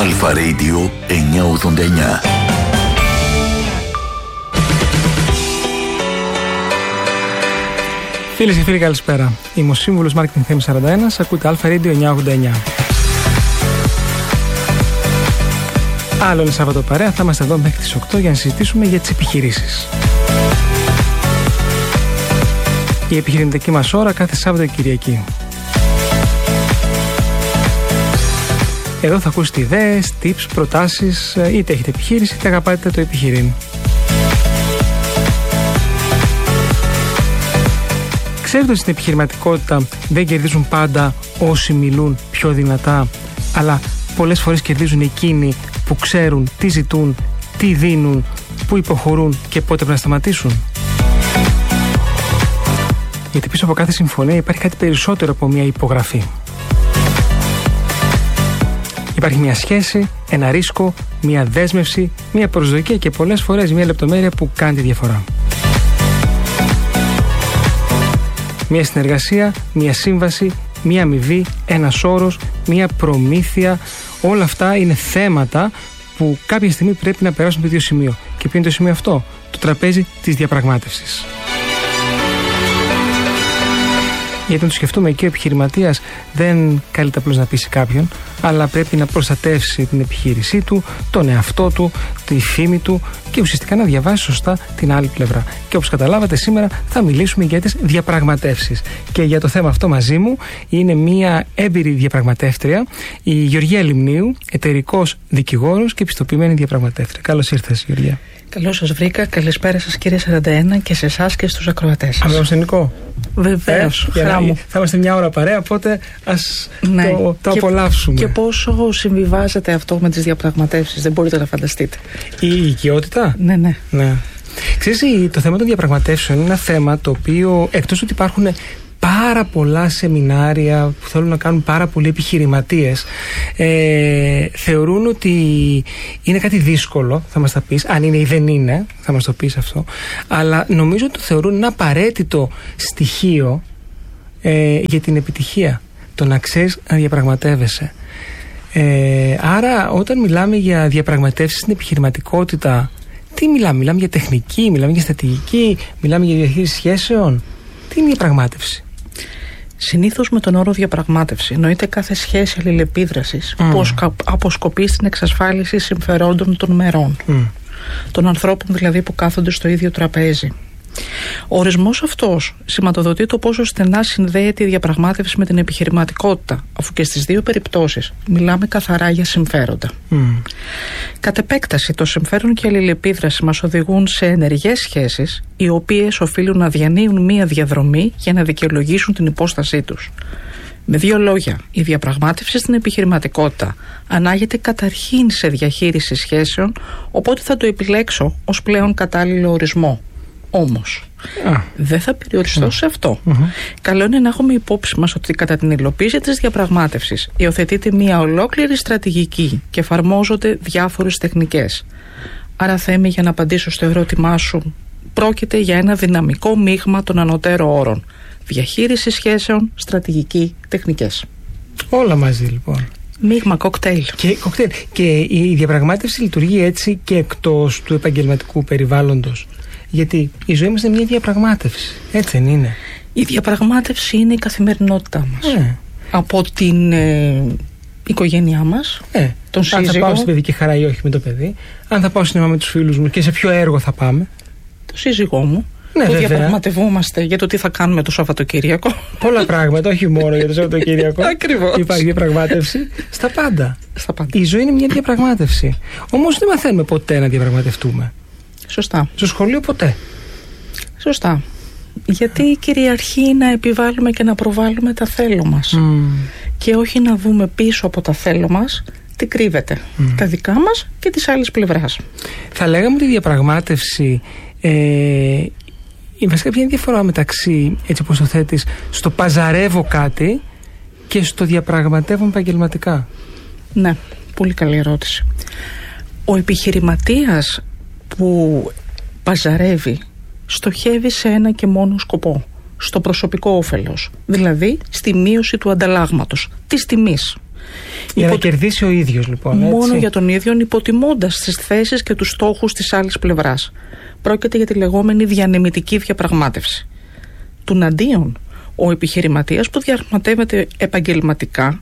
Αλφα Radio 989. Φίλες και φίλοι, καλησπέρα. Είμαι ο σύμβουλος Marketing Θέμης 41. Ακούτε Αλφα Radio 989. Άλλο ένα Σάββατο παρέα. Θα είμαστε εδώ μέχρι τις 8 για να συζητήσουμε για τις επιχειρήσεις. Η επιχειρηματική μας ώρα κάθε Σάββατο και Κυριακή. Εδώ θα ακούσετε ιδέες, tips, προτάσεις, είτε έχετε επιχείρηση είτε αγαπάτε το επιχειρήν. Ξέρετε ότι στην επιχειρηματικότητα δεν κερδίζουν πάντα όσοι μιλούν πιο δυνατά, αλλά πολλές φορές κερδίζουν εκείνοι που ξέρουν τι ζητούν, τι δίνουν, που υποχωρούν και πότε πρέπει να σταματήσουν. Γιατί πίσω από κάθε συμφωνία υπάρχει κάτι περισσότερο από μια υπογραφή. Υπάρχει μια σχέση, ένα ρίσκο, μια δέσμευση, μια προσδοκία και πολλές φορές μια λεπτομέρεια που κάνει τη διαφορά. Μια συνεργασία, μια σύμβαση, μια αμοιβή, ένας όρος, μια προμήθεια. Όλα αυτά είναι θέματα που κάποια στιγμή πρέπει να περάσουν το ίδιο σημείο. Και ποιο είναι το σημείο αυτό? Το τραπέζι της διαπραγμάτευσης. Γιατί να το σκεφτούμε, εκεί ο επιχειρηματίας δεν καλείται απλώς να πείσει κάποιον, αλλά πρέπει να προστατεύσει την επιχείρησή του, τον εαυτό του, τη φήμη του και ουσιαστικά να διαβάσει σωστά την άλλη πλευρά. Και όπως καταλάβατε, σήμερα θα μιλήσουμε για τις διαπραγματεύσεις. Και για το θέμα αυτό μαζί μου είναι μια έμπειρη διαπραγματεύτρια, η Γεωργία Λιμνίου, εταιρικός δικηγόρος και επιστοποιημένη διαπραγματεύτρια. Καλώς ήρθες, Γεωργία. Καλώς σας βρήκα. Καλησπέρα σας, κύριε 41, και σε εσάς και στους ακροατές σας. Αμεροσενικό. Βεβαίως, χαρά μου. Θα είμαστε μια ώρα παρέα, οπότε ας το απολαύσουμε. Και πόσο συμβιβάζεται αυτό με τις διαπραγματεύσεις, δεν μπορείτε να φανταστείτε. Η οικειότητα. Ναι. Ξέρεις, το θέμα των διαπραγματεύσεων είναι ένα θέμα το οποίο, εκτός ότι υπάρχουν πάρα πολλά σεμινάρια που θέλουν να κάνουν πάρα πολλοί επιχειρηματίες, θεωρούν ότι είναι κάτι δύσκολο, θα μας τα πεις, αν είναι ή δεν είναι, θα μας το πεις αυτό, αλλά νομίζω ότι το θεωρούν ένα απαραίτητο στοιχείο για την επιτυχία, το να ξέρεις να διαπραγματεύεσαι. Άρα όταν μιλάμε για διαπραγματεύσεις στην επιχειρηματικότητα, τι μιλάμε? Μιλάμε για τεχνική, μιλάμε για στρατηγική, μιλάμε για διαχείριση σχέσεων? Τι είναι η διαπραγμάτευση? Συνήθως με τον όρο διαπραγμάτευση εννοείται κάθε σχέση αλληλεπίδρασης που αποσκοπεί στην εξασφάλιση συμφερόντων των μερών, των ανθρώπων δηλαδή που κάθονται στο ίδιο τραπέζι. Ο ορισμός αυτός σηματοδοτεί το πόσο στενά συνδέεται η διαπραγμάτευση με την επιχειρηματικότητα, αφού και στις δύο περιπτώσεις μιλάμε καθαρά για συμφέροντα. Κατ' επέκταση, το συμφέρον και η αλληλεπίδραση μας οδηγούν σε ενεργές σχέσεις, οι οποίες οφείλουν να διανύουν μία διαδρομή για να δικαιολογήσουν την υπόστασή τους. Με δύο λόγια, η διαπραγμάτευση στην επιχειρηματικότητα ανάγεται καταρχήν σε διαχείριση σχέσεων, οπότε θα το επιλέξω ως πλέον κατάλληλο ορισμό. Όμως, δεν θα περιοριστώ σε αυτό. Καλό είναι να έχουμε υπόψη μας ότι κατά την υλοποίηση της διαπραγμάτευσης υιοθετείται μια ολόκληρη στρατηγική και εφαρμόζονται διάφορες τεχνικές. Άρα, Θέμη, για να απαντήσω στο ερώτημά σου, πρόκειται για ένα δυναμικό μείγμα των ανωτέρων όρων: διαχείριση σχέσεων, στρατηγική, τεχνικές. Όλα μαζί λοιπόν. Μείγμα, κοκτέιλ. Και η διαπραγμάτευση λειτουργεί έτσι και εκτός του επαγγελματικού περιβάλλοντος. Γιατί η ζωή μας είναι μια διαπραγμάτευση. Έτσι δεν είναι? Η διαπραγμάτευση είναι η καθημερινότητά μας. Από την οικογένειά μας, τον σύζυγο. Αν θα πάω στην παιδική χαρά ή όχι με το παιδί. Αν θα πάω σινεμά με τους φίλους μου και σε ποιο έργο θα πάμε. Το σύζυγό μου. Ναι, που διαπραγματευόμαστε για το τι θα κάνουμε το Σαββατοκύριακο. Πολλά πράγματα, όχι μόνο για το Σαββατοκύριακο. Ακριβώς. Υπάρχει διαπραγμάτευση στα πάντα. Στα πάντα. Η ζωή είναι μια διαπραγμάτευση. Όμως δεν μαθαίνουμε ποτέ να διαπραγματευτούμε. Σωστά. Στο σχολείο ποτέ. Σωστά. Γιατί κυριαρχεί να επιβάλλουμε και να προβάλλουμε τα θέλω μας. Και όχι να δούμε πίσω από τα θέλω μας τι κρύβεται. Τα δικά μας και της άλλης πλευράς. Θα λέγαμε ότι η διαπραγμάτευση βασικά ποια είναι η διαφορά μεταξύ, έτσι όπως το θέτεις, στο παζαρεύω κάτι και στο διαπραγματεύω επαγγελματικά? Ναι, πολύ καλή ερώτηση. Ο επιχειρηματίας που παζαρεύει στοχεύει σε ένα και μόνο σκοπό: στο προσωπικό όφελος, δηλαδή στη μείωση του ανταλλάγματος, της τιμής. Για να κερδίσει ο ίδιος, λοιπόν. Μόνο έτσι. για τον ίδιο, υποτιμώντας τις θέσεις και τους στόχους της άλλης πλευράς. Πρόκειται για τη λεγόμενη διανεμητική διαπραγμάτευση. Τουναντίον, ο επιχειρηματίας που διαπραγματεύεται επαγγελματικά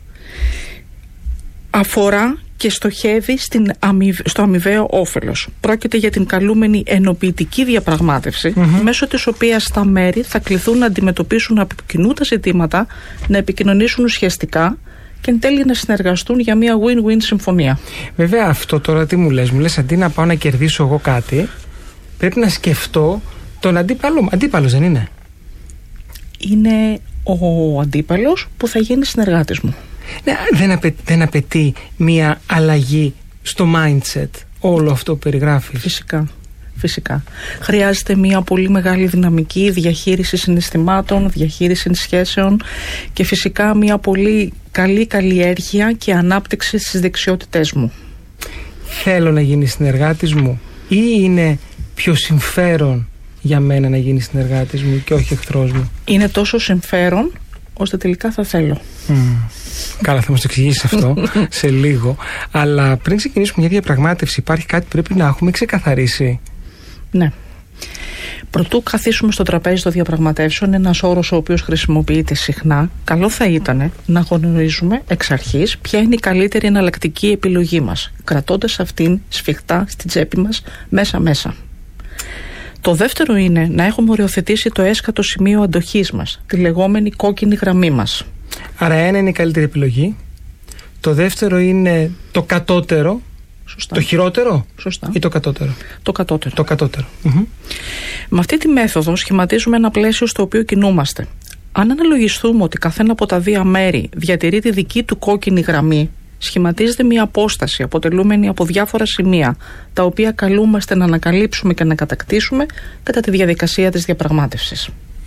αφορά και στοχεύει στο αμοιβαίο όφελος. Πρόκειται για την καλούμενη ενοποιητική διαπραγμάτευση, μέσω της οποίας τα μέρη θα κληθούν να αντιμετωπίσουν από κοινού τα ζητήματα, να επικοινωνήσουν ουσιαστικά και εν τέλει να συνεργαστούν για μια win-win συμφωνία. Βέβαια, αυτό τώρα τι μου λες? Μου λες αντί να πάω να κερδίσω εγώ κάτι, πρέπει να σκεφτώ τον αντίπαλο. Αντίπαλος δεν είναι? Είναι ο αντίπαλος που θα γίνει συνεργάτης μου. Ναι, δεν απαιτεί μια αλλαγή στο mindset όλο αυτό που περιγράφεις? Φυσικά. Χρειάζεται μια πολύ μεγάλη δυναμική διαχείριση συναισθημάτων, διαχείριση σχέσεων και φυσικά μια πολύ καλή καλλιέργεια και ανάπτυξη στις δεξιότητές μου. Θέλω να γίνει συνεργάτης μου ή είναι πιο συμφέρον για μένα να γίνει συνεργάτης μου και όχι εχθρός μου? Είναι τόσο συμφέρον ώστε τελικά θα θέλω. Καλά, θα μας το εξηγήσεις αυτό σε λίγο. Αλλά πριν ξεκινήσουμε μια διαπραγμάτευση, υπάρχει κάτι που πρέπει να έχουμε ξεκαθαρίσει? Ναι. Προτού καθίσουμε στο τραπέζι των διαπραγματεύσεων, ένας όρος ο οποίος χρησιμοποιείται συχνά, καλό θα ήταν να γνωρίζουμε εξ αρχής ποια είναι η καλύτερη εναλλακτική επιλογή μας, κρατώντας αυτήν σφιχτά στην τσέπη μας μέσα-μέσα. Το δεύτερο είναι να έχουμε οριοθετήσει το έσκατο σημείο αντοχής μας, τη λεγόμενη κόκκινη γραμμή μας. Άρα ένα είναι η καλύτερη επιλογή. Το δεύτερο είναι το κατώτερο. Σωστά. Το χειρότερο. Σωστά. Ή το κατώτερο? Το κατώτερο. Το κατώτερο. Με αυτή τη μέθοδο σχηματίζουμε ένα πλαίσιο στο οποίο κινούμαστε. Αν αναλογιστούμε ότι καθένα από τα δύο μέρη διατηρεί τη δική του κόκκινη γραμμή, σχηματίζεται μια απόσταση αποτελούμενη από διάφορα σημεία, τα οποία καλούμαστε να ανακαλύψουμε και να κατακτήσουμε κατά τη διαδικασία της διαπραγμάτευσης.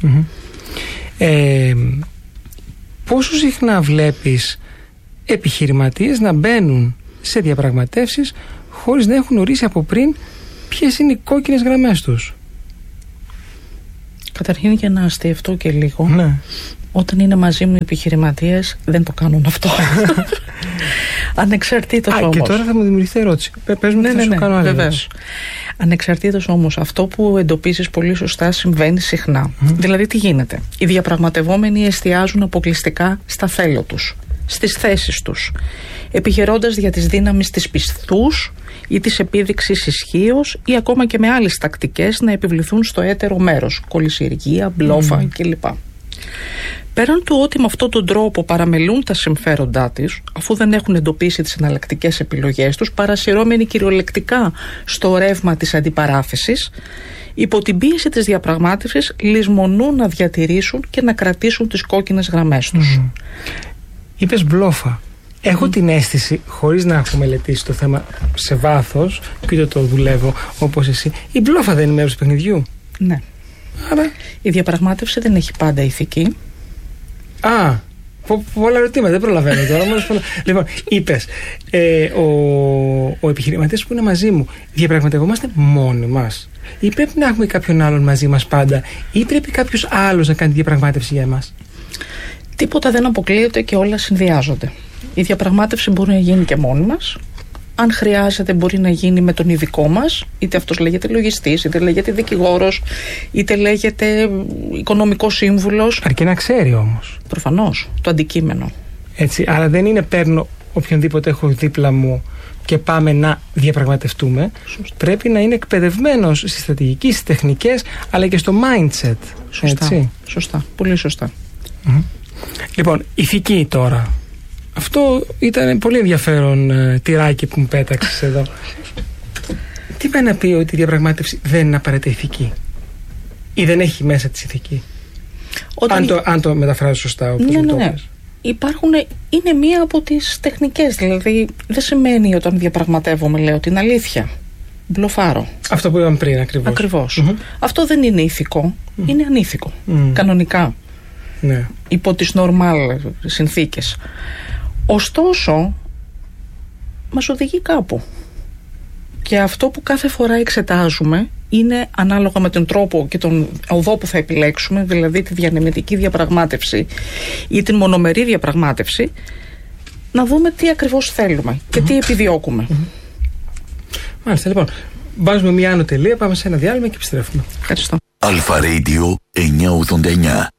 Πόσο συχνά βλέπεις επιχειρηματίες να μπαίνουν σε διαπραγματεύσεις χωρίς να έχουν ορίσει από πριν ποιες είναι οι κόκκινες γραμμές τους? Καταρχήν, για να αστειευτώ και λίγο, Ναι. όταν είναι μαζί μου οι επιχειρηματίες δεν το κάνουν αυτό. Ανεξαρτήτως όμως. Και τώρα θα μου δημιουργηθεί ερώτηση. Πες μου, θα σου κάνω άλλη ερώτηση. Ανεξαρτήτως όμως, αυτό που εντοπίζεις πολύ σωστά συμβαίνει συχνά. Δηλαδή τι γίνεται? Οι διαπραγματευόμενοι εστιάζουν αποκλειστικά στα θέλω τους, στις θέσεις τους, επιχειρώντας δια της δύναμης της πισθούς ή της επίδειξης ισχύως ή ακόμα και με άλλες τακτικές να επιβληθούν στο έτερο μέρος, κολυσιεργία, μπλόφα κλπ. Πέραν του ότι με αυτόν τον τρόπο παραμελούν τα συμφέροντά της, αφού δεν έχουν εντοπίσει τις εναλλακτικές επιλογές τους, παρασυρώμενοι κυριολεκτικά στο ρεύμα της αντιπαράθεσης, υπό την πίεση της διαπραγμάτευσης λησμονούν να διατηρήσουν και να κρατήσουν τις κόκκινες γραμμές τους. Είπες μπλόφα. Έχω την αίσθηση, χωρίς να έχω μελετήσει το θέμα σε βάθος και ούτε το δουλεύω όπως εσύ, η μπλόφα δεν είναι μέρος του παιχνιδιού? Ναι. Άρα... η διαπραγμάτευση δεν έχει πάντα ηθική. Πολλά ερωτήματα, δεν προλαβαίνω τώρα. Λοιπόν, είπες, ο επιχειρηματίας που είναι μαζί μου, διαπραγματευόμαστε μόνοι μας ή πρέπει να έχουμε κάποιον άλλον μαζί μας πάντα, ή πρέπει κάποιος άλλος να κάνει διαπραγμάτευση για εμάς? Τίποτα δεν αποκλείεται και όλα συνδυάζονται. Η διαπραγμάτευση μπορεί να γίνει και μόνοι μας. Αν χρειάζεται, μπορεί να γίνει με τον ειδικό μας, είτε αυτός λέγεται λογιστής, είτε λέγεται δικηγόρος, είτε λέγεται οικονομικός σύμβουλος. Αρκεί να ξέρει όμως. Προφανώς, το αντικείμενο. Έτσι, άρα δεν είναι παίρνω οποιονδήποτε έχω δίπλα μου και πάμε να διαπραγματευτούμε. Σωστά. Πρέπει να είναι εκπαιδευμένος στη στρατηγική, στις τεχνικές, αλλά και στο mindset. Σωστά. Έτσι. Σωστά. Πολύ σωστά. Λοιπόν, ηθική τώρα. Αυτό ήταν πολύ ενδιαφέρον τυράκι που μου πέταξες εδώ. Τι πάει να πει ότι η διαπραγμάτευση δεν είναι απαραίτητα ηθική ή δεν έχει μέσα της ηθική? Αν το μεταφράζω σωστά όπως μου το πες. Είναι μία από τις τεχνικές. Δηλαδή δεν σημαίνει όταν διαπραγματεύομαι λέω την αλήθεια. Μπλοφάρω. Αυτό που είπαμε πριν ακριβώς. Αυτό δεν είναι ηθικό. Είναι ανήθικο. Κανονικά. Ναι. Υπό τις normal συνθήκες. Ωστόσο μας οδηγεί κάπου. Και αυτό που κάθε φορά εξετάζουμε είναι ανάλογα με τον τρόπο και τον οδό που θα επιλέξουμε, δηλαδή τη διανεμητική διαπραγμάτευση ή την μονομερή διαπραγμάτευση, να δούμε τι ακριβώς θέλουμε και τι επιδιώκουμε. Μάλιστα, λοιπόν. Βάζουμε μια άνω τελεία, πάμε σε ένα διάλειμμα και επιστρέφουμε. Ευχαριστώ. Αλφα Radio 989.